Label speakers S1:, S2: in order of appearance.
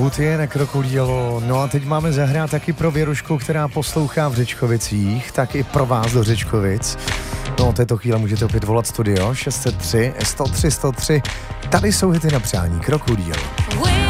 S1: Butie na Krokodýlo. No a teď máme zahrát taky pro Věrušku, která poslouchá v Řečkovicích, tak i pro vás do Řečkovic. No, této chvíle můžete opět volat studio 603 103 103. Tady jsou hity na přání Krokodýlo.